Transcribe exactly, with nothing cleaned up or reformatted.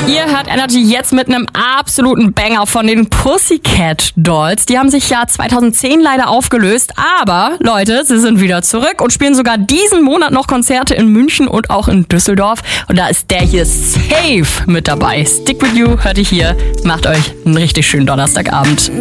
Ihr hört Energy jetzt mit einem absoluten Banger von den Pussycat Dolls. Die haben sich ja zweitausendzehn leider aufgelöst, aber Leute, sie sind wieder zurück und spielen sogar diesen Monat noch Konzerte in München und auch in Düsseldorf. Und da ist der hier safe mit dabei. Stick with you, hört ihr hier. Macht euch einen richtig schönen Donnerstagabend.